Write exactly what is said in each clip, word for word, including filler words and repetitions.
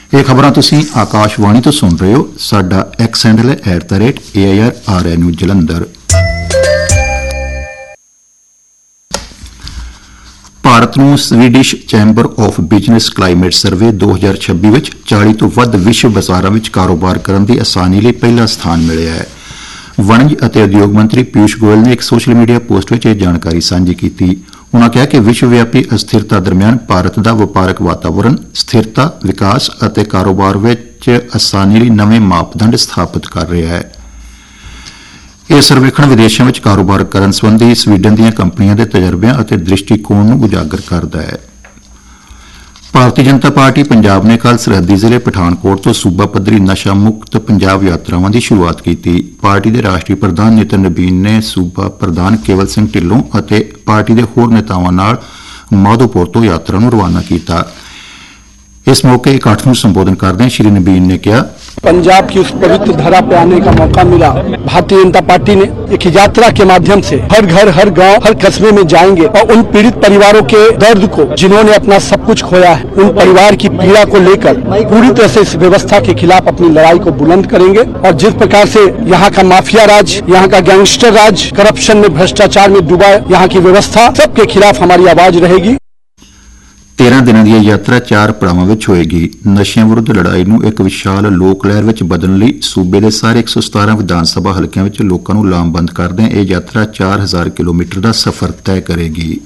ਇਹ ਖਬਰਾਂ ਤੁਸੀਂ ਆਕਾਸ਼ਵਾਣੀ ਤੋਂ ਸੁਣ ਰਹੇ ਹੋ। ਸਾਡਾ ਐਕਸ ਹੈਂਡਲ ਹੈ at the rate A I R R N U Jalandhar. Bharat ਨੂੰ Swedish chamber of business climate survey ਦੋ ਹਜ਼ਾਰ ਛੱਬੀ ਵਿੱਚ ਚਾਲੀ ਤੋਂ ਵੱਧ ਵਿਸ਼ਵ ਬਾਜ਼ਾਰਾਂ ਵਿੱਚ ਕਾਰੋਬਾਰ ਕਰਨ ਦੀ ਆਸਾਨੀ ਲਈ ਪਹਿਲਾ ਸਥਾਨ ਮਿਲਿਆ ਹੈ। ਵਣਜ ਅਤੇ ਉਦਯੋਗ ਮੰਤਰੀ ਪਿਊਸ਼ ਗੋਇਲ ਨੇ ਇੱਕ ਸੋਸ਼ਲ ਮੀਡੀਆ ਪੋਸਟ ਵਿੱਚ ਇਹ ਜਾਣਕਾਰੀ ਸਾਂਝੀ ਕੀਤੀ। ਉਨ੍ਹਾਂ ਕਿਹਾ ਕਿ ਵਿਸ਼ਵ ਵਿਆਪੀ ਅਸਥਿਰਤਾ ਦਰਮਿਆਨ ਭਾਰਤ ਦਾ ਵਪਾਰਕ ਵਾਤਾਵਰਣ ਸਥਿਰਤਾ, ਵਿਕਾਸ ਅਤੇ ਕਾਰੋਬਾਰ ਵਿੱਚ ਆਸਾਨੀ ਲਈ ਨਵੇਂ ਮਾਪਦੰਡ ਸਥਾਪਿਤ ਕਰ ਰਿਹਾ ਹੈ। ਇਹ ਸਰਵੇਖਣ ਵਿਦੇਸ਼ਾਂ ਵਿੱਚ ਕਾਰੋਬਾਰ ਕਰਨ ਸੰਬੰਧੀ ਸਵੀਡਨ ਦੀਆਂ ਕੰਪਨੀਆਂ ਦੇ ਤਜਰਬਿਆਂ ਅਤੇ ਦ੍ਰਿਸ਼ਟੀਕੋਣ ਨੂੰ ਉਜਾਗਰ ਕਰਦਾ ਹੈ। ਭਾਰਤੀ ਜਨਤਾ ਪਾਰਟੀ ਪੰਜਾਬ ਨੇ ਕੱਲ੍ਹ ਸਰਹੱਦੀ ਜ਼ਿਲ੍ਹੇ ਪਠਾਨਕੋਟ ਤੋਂ ਸੂਬਾ ਪੱਧਰੀ ਨਸ਼ਾ ਮੁਕਤ ਪੰਜਾਬ ਯਾਤਰਾਵਾਂ ਦੀ ਸ਼ੁਰੂਆਤ ਕੀਤੀ। ਪਾਰਟੀ ਦੇ ਰਾਸ਼ਟਰੀ ਪ੍ਰਧਾਨ ਨਿਤਿਨ ਨਬੀਨ ਨੇ ਸੂਬਾ ਪ੍ਰਧਾਨ ਕੇਵਲ ਸਿੰਘ ਢਿੱਲੋਂ ਅਤੇ ਪਾਰਟੀ ਦੇ ਹੋਰ ਨੇਤਾਵਾਂ ਨਾਲ ਮਾਧੋਪੁਰ ਤੋਂ ਯਾਤਰਾ ਨੂੰ ਰਵਾਨਾ ਕੀਤਾ। इस मौके इकट्ठ को संबोधन करते श्री नबीन ने कहा, पंजाब की उस पवित्र धरा पे आने का मौका मिला। भारतीय जनता पार्टी ने एक यात्रा के माध्यम से हर घर, हर गांव, हर कस्बे में जाएंगे और उन पीड़ित परिवारों के दर्द को, जिन्होंने अपना सब कुछ खोया है, उन परिवार की पीड़ा को लेकर पूरी तरह से इस व्यवस्था के खिलाफ अपनी लड़ाई को बुलंद करेंगे। और जिस प्रकार से यहाँ का माफिया राज, यहाँ का गैंगस्टर राज, करप्शन में, भ्रष्टाचार में डूबा यहाँ की व्यवस्था, सबके खिलाफ हमारी आवाज रहेगी। तेरह दिनों की यात्रा चार पड़ावां विच होएगी। नशिਆਂ विरुद्ध लड़ाई ਨੂੰ ਇੱਕ ਵਿਸ਼ਾਲ ਲੋਕ ਲਹਿਰ ਵਿੱਚ ਬਦਲਣ ਲਈ ਸੂਬੇ ਦੇ ਸਾਰੇ एक सौ सतारह ਵਿਧਾਨ ਸਭਾ ਹਲਕਿਆਂ ਵਿੱਚ ਲੋਕਾਂ ਨੂੰ ਲਾਮਬੰਦ ਕਰਦਿਆਂ ਇਹ ਯਾਤਰਾ ਚਾਰ ਹਜ਼ਾਰ ਕਿਲੋਮੀਟਰ ਦਾ ਸਫ਼ਰ ਤੈਅ ਕਰੇਗੀ।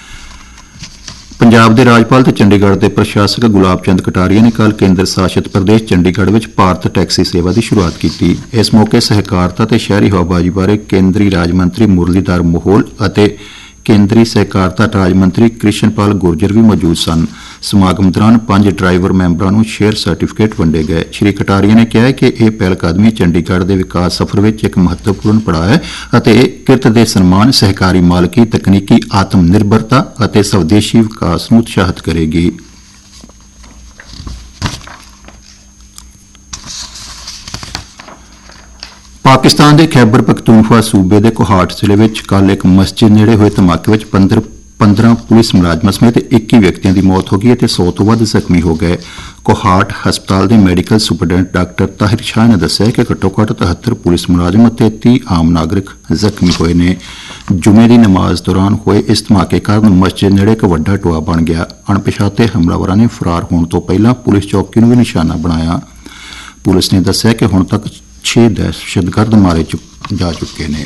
ਪੰਜਾਬ ਦੇ ਰਾਜਪਾਲ ਤੇ ਚੰਡੀਗੜ੍ਹ ਦੇ ਪ੍ਰਸ਼ਾਸਕ ਗੁਲਾਬ ਚੰਦ ਕਟਾਰੀਆ ਨੇ ਕੱਲ੍ਹ ਕੇਂਦਰ ਸ਼ਾਸਿਤ ਪ੍ਰਦੇਸ਼ ਚੰਡੀਗੜ੍ਹ ਵਿੱਚ ਭਾਰਤ ਟੈਕਸੀ ਸੇਵਾ ਦੀ ਸ਼ੁਰੂਆਤ ਕੀਤੀ। ਇਸ ਮੌਕੇ ਸਹਿਕਾਰਤਾ ਤੇ ਸ਼ਹਿਰੀ ਹਵਾਬਾਜ਼ੀ ਬਾਰੇ ਕੇਂਦਰੀ ਰਾਜ ਮੰਤਰੀ ਮੁਰਲੀਧਰ ਮੋਹਲ ਅਤੇ ਕੇਂਦਰੀ ਸਹਿਕਾਰਤਾ ਰਾਜ ਮੰਤਰੀ ਕ੍ਰਿਸ਼ਨਪਾਲ ਗੁਰਜਰ ਵੀ ਮੌਜੂਦ ਸਨ। ਸਮਾਗਮ ਦੌਰਾਨ ਪੰਜ ਡਰਾਈਵਰ ਮੈਂਬਰਾਂ ਨੂੰ ਸ਼ੇਅਰ ਸਰਟੀਫਿਕੇਟ ਵੰਡੇ ਗਏ। ਸ਼੍ਰੀ ਕਟਾਰੀਆ ਨੇ ਕਿਹਾ ਕਿ ਇਹ ਪਹਿਲਕਦਮੀ ਚੰਡੀਗੜ੍ਹ ਦੇ ਵਿਕਾਸ ਸਫ਼ਰ ਵਿੱਚ ਇੱਕ ਮਹੱਤਵਪੂਰਨ ਪੜਾਅ ਹੈ ਅਤੇ ਇਹ ਕਿਰਤ ਦੇ ਸਨਮਾਨ, ਸਹਿਕਾਰੀ ਮਾਲਕੀ, ਤਕਨੀਕੀ ਆਤਮ ਨਿਰਭਰਤਾ ਅਤੇ ਸਵਦੇਸ਼ੀ ਵਿਕਾਸ ਨੂੰ ਉਤਸ਼ਾਹਿਤ ਕਰੇਗੀ। ਪਾਕਿਸਤਾਨ ਦੇ ਖੈਬਰ ਪਖਤੂਨਖਵਾ ਸੂਬੇ ਦੇ ਕੋਹਾਟ ਜ਼ਿਲ੍ਹੇ ਵਿੱਚ ਕੱਲ੍ਹ ਇੱਕ ਮਸਜਿਦ ਨੇੜੇ ਹੋਏ ਧਮਾਕੇ ਵਿੱਚ ਪੰਦਰਾਂ ਪੁਲਿਸ ਮੁਲਾਜ਼ਮਾਂ ਸਮੇਤ ਇੱਕੀ ਵਿਅਕਤੀਆਂ ਦੀ ਮੌਤ ਹੋ ਗਈ ਅਤੇ ਸੌ ਤੋਂ ਵੱਧ ਜ਼ਖਮੀ ਹੋ ਗਏ। ਕੋਹਾਟ ਹਸਪਤਾਲ ਦੇ ਮੈਡੀਕਲ ਸੁਪਰਡੈਂਟ ਡਾਕਟਰ ਤਾਹਿਰ ਸ਼ਾਹ ਨੇ ਦੱਸਿਆ ਕਿ ਘੱਟੋ ਘੱਟ ਤਿਹੱਤਰ ਪੁਲਿਸ ਮੁਲਾਜ਼ਮ ਅਤੇ ਤੀਹ ਆਮ ਨਾਗਰਿਕ ਜ਼ਖਮੀ ਹੋਏ ਨੇ। ਜੁਮੇ ਦੀ ਨਮਾਜ਼ ਦੌਰਾਨ ਹੋਏ ਇਸ ਧਮਾਕੇ ਕਾਰਨ ਮਸਜਿਦ ਨੇੜੇ ਇੱਕ ਵੱਡਾ ਟੋਆ ਬਣ ਗਿਆ। ਅਣਪਛਾਤੇ ਹਮਲਾਵਰਾਂ ਨੇ ਫਰਾਰ ਹੋਣ ਤੋਂ ਪਹਿਲਾਂ ਪੁਲਿਸ ਚੌਕੀ ਨੂੰ ਵੀ ਨਿਸ਼ਾਨਾ ਬਣਾਇਆ। ਪੁਲਿਸ ਨੇ ਦੱਸਿਆ ਕਿ ਹੁਣ ਤੱਕ ਛੇ ਦਹਿਸ਼ਤਗਰਦ ਮਾਰੇ ਜਾ ਚੁੱਕੇ ਨੇ।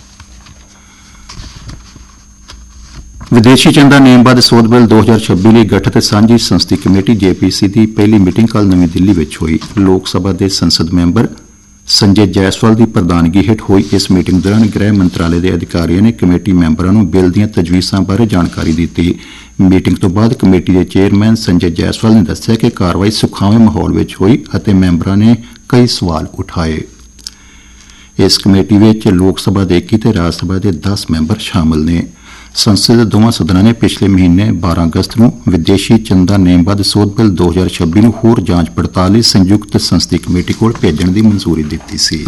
ਵਿਦੇਸ਼ੀ ਚੰਦਾ ਨੇਮਬੱਧ ਸੋਧ ਬਿੱਲ ਦੋ ਹਜ਼ਾਰ ਛੱਬੀ ਲਈ ਗਠਿਤ ਸਾਂਝੀ ਸੰਸਦੀ ਕਮੇਟੀ ਜੇ ਪੀ ਸੀ ਦੀ ਪਹਿਲੀ ਮੀਟਿੰਗ ਕੱਲ੍ਹ ਨਵੀਂ ਦਿੱਲੀ ਵਿੱਚ ਹੋਈ। ਲੋਕ ਸਭਾ ਦੇ ਸੰਸਦ ਮੈਂਬਰ ਸੰਜੇ ਜੈਸਵਾਲ ਦੀ ਪ੍ਰਧਾਨਗੀ ਹੇਠ ਹੋਈ ਇਸ ਮੀਟਿੰਗ ਦੌਰਾਨ ਗ੍ਰਹਿ ਮੰਤਰਾਲੇ ਦੇ ਅਧਿਕਾਰੀਆਂ ਨੇ ਕਮੇਟੀ ਮੈਂਬਰਾਂ ਨੂੰ ਬਿੱਲ ਦੀਆਂ ਤਜਵੀਜ਼ਾਂ ਬਾਰੇ ਜਾਣਕਾਰੀ ਦਿੱਤੀ। ਮੀਟਿੰਗ ਤੋਂ ਬਾਅਦ ਕਮੇਟੀ ਦੇ ਚੇਅਰਮੈਨ ਸੰਜੇ ਜੈਸਵਾਲ ਨੇ ਦੱਸਿਆ ਕਿ ਕਾਰਵਾਈ ਸੁਖਾਵੇਂ ਮਾਹੌਲ ਵਿੱਚ ਹੋਈ ਅਤੇ ਮੈਂਬਰਾਂ ਨੇ ਕਈ ਸਵਾਲ ਉਠਾਏ। ਇਸ ਕਮੇਟੀ ਵਿੱਚ ਲੋਕ ਸਭਾ ਦੇ ਇੱਕੀ ਤੇ ਰਾਜ ਸਭਾ ਦੇ ਦਸ ਮੈਂਬਰ ਸ਼ਾਮਲ ਨੇ। ਸੰਸਦ ਦੇ ਦੋਵਾਂ ਸਦਨਾਂ ਨੇ ਪਿਛਲੇ ਮਹੀਨੇ ਬਾਰਾਂ ਅਗਸਤ ਨੂੰ ਵਿਦੇਸ਼ੀ ਚੰਦਾ ਨੇਮਬੱਧ ਸੋਧ ਬਿੱਲ ਦੋ ਹਜ਼ਾਰ ਛੱਬੀ ਨੂੰ ਹੋਰ ਜਾਂਚ ਪੜਤਾਲ ਲਈ ਸੰਯੁਕਤ ਸੰਸਦੀ ਕਮੇਟੀ ਕੋਲ ਭੇਜਣ ਦੀ ਮਨਜ਼ੂਰੀ ਦਿੱਤੀ ਸੀ।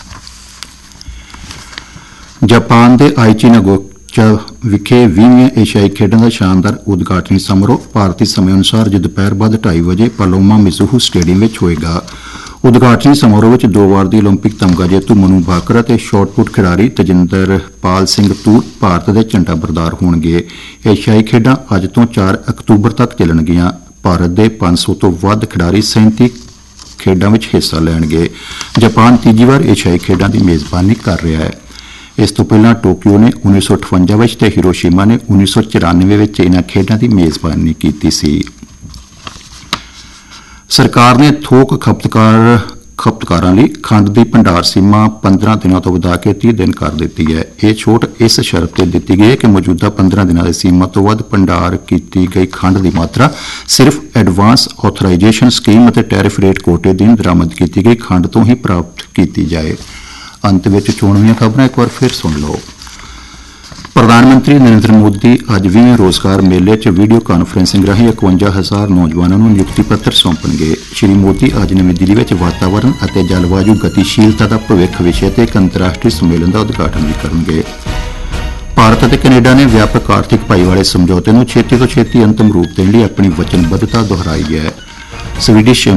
ਜਾਪਾਨ ਦੇ ਆਈਚੀ ਨਾਗੋਚਾ ਵਿਖੇ ਵੀਹਵੀਂ ਏਸ਼ੀਆਈ ਖੇਡਾਂ ਦਾ ਸ਼ਾਨਦਾਰ ਉਦਘਾਟਨੀ ਸਮਾਰੋਹ ਭਾਰਤੀ ਸਮੇਂ ਅਨੁਸਾਰ ਅੱਜ ਦੁਪਹਿਰ ਬਾਅਦ ਢਾਈ ਵਜੇ ਪਾਲੋਮਾ ਮਿਜ਼ੂਹੂ ਸਟੇਡੀਅਮ ਵਿੱਚ ਹੋਏਗਾ। ਉਦਘਾਟਨੀ ਸਮਾਰੋਹ ਵਿੱਚ ਦੋ ਵਾਰ ਦੀ ਓਲੰਪਿਕ ਤਮਗਾ ਜੇਤੂ ਮਨੂ ਭਾਕਰ ਅਤੇ ਸ਼ਾਟਪੁੱਟ ਖਿਡਾਰੀ ਤਜਿੰਦਰ ਪਾਲ ਸਿੰਘ ਤੂਰ ਭਾਰਤ ਦੇ ਝੰਡਾ ਬਰਦਾਰ ਹੋਣਗੇ। ਏਸ਼ੀਆਈ ਖੇਡਾਂ ਅੱਜ ਤੋਂ ਚਾਰ ਅਕਤੂਬਰ ਤੱਕ ਚੱਲਣਗੀਆਂ। ਭਾਰਤ ਦੇ ਪੰਜ ਸੌ ਤੋਂ ਵੱਧ ਖਿਡਾਰੀ ਸੈਂਤੀ ਖੇਡਾਂ ਵਿੱਚ ਹਿੱਸਾ ਲੈਣਗੇ। ਜਾਪਾਨ ਤੀਜੀ ਵਾਰ ਏਸ਼ੀਆਈ ਖੇਡਾਂ ਦੀ ਮੇਜ਼ਬਾਨੀ ਕਰ ਰਿਹਾ ਹੈ। ਇਸ ਤੋਂ ਪਹਿਲਾਂ ਟੋਕੀਓ ਨੇ ਉੱਨੀ ਸੌ ਅਠਵੰਜਾ ਵਿੱਚ ਤੇ ਹਿਰੋਸ਼ੀਮਾ ਨੇ ਉੱਨੀ ਸੌ ਚੁਰਾਨਵੇਂ ਵਿੱਚ ਇਹਨਾਂ ਖੇਡਾਂ ਦੀ ਮੇਜ਼ਬਾਨੀ ਕੀਤੀ ਸੀ। ਸਰਕਾਰ ਨੇ ਥੋਕ ਖਪਤਕਾਰ ਖਪਤਕਾਰਾਂ ਲਈ ਖੰਡ ਦੀ ਭੰਡਾਰ ਸੀਮਾ ਪੰਦਰਾਂ ਦਿਨਾਂ ਤੋਂ ਵਧਾ ਕੇ ਤੀਹ ਦਿਨ ਕਰ ਦਿੱਤੀ ਹੈ। ਇਹ ਛੋਟ ਇਸ ਸ਼ਰਤ ਤੇ ਦਿੱਤੀ ਗਈ ਹੈ ਕਿ ਮੌਜੂਦਾ ਪੰਦਰਾਂ ਦਿਨਾਂ ਦੀ ਸੀਮਾ ਤੋਂ ਵੱਧ ਭੰਡਾਰ ਕੀਤੀ ਗਈ ਖੰਡ ਦੀ ਮਾਤਰਾ ਸਿਰਫ ਐਡਵਾਂਸ ਆਥੋਰਾਈਜੇਸ਼ਨ ਸਕੀਮ ਅਤੇ ਟੈਰਿਫ ਰੇਟ ਕੋਟੇ ਦੀ ਬਰਾਮਦ ਕੀਤੀ ਗਈ ਖੰਡ ਤੋਂ ਹੀ ਪ੍ਰਾਪਤ ਕੀਤੀ ਜਾਏ। ਅੰਤ ਵਿੱਚ ਚੋਣਵੀਆਂ ਖਬਰਾਂ ਇੱਕ ਵਾਰ ਫਿਰ ਸੁਣ ਲਓ। ਪ੍ਰਧਾਨ ਮੰਤਰੀ ਨਰਿੰਦਰ ਮੋਦੀ ਅੱਜ ਵੀਹਵੇਂ ਰੋਜ਼ਗਾਰ ਮੇਲੇ 'ਚ ਵੀਡੀਓ ਕਾਨਫਰੰਸਿੰਗ ਰਾਹੀਂ ਇਕਵੰਜਾ ਹਜ਼ਾਰ ਨੌਜਵਾਨਾਂ ਨੂੰ ਨਿਯੁਕਤੀ ਪੱਤਰ ਸੌਂਪਣਗੇ। ਸ਼੍ਰੀ ਮੋਦੀ ਅੱਜ ਨਵੀਂ ਦਿੱਲੀ ਵਿੱਚ ਵਾਤਾਵਰਣ ਅਤੇ ਜਲਵਾਯੂ ਗਤੀਸ਼ੀਲਤਾ ਦਾ ਭਵਿੱਖ ਵਿਸ਼ੇ ਤੇ ਇੱਕ ਅੰਤਰਰਾਸ਼ਟਰੀ ਸੰਮੇਲਨ ਦਾ ਉਦਘਾਟਨ ਵੀ ਕਰਨਗੇ। ਭਾਰਤ ਅਤੇ ਕੈਨੇਡਾ ਨੇ ਵਿਆਪਕ ਆਰਥਿਕ ਭਾਈਵਾਲੇ ਸਮਝੌਤੇ ਨੂੰ ਛੇਤੀ ਤੋਂ ਛੇਤੀ ਅੰਤਮ ਰੂਪ ਦੇਣ ਲਈ ਆਪਣੀ ਵਚਨਬੱਧਤਾ ਦੁਹਰਾਈ ਹੈ। ਸਵੀਡਿਸ਼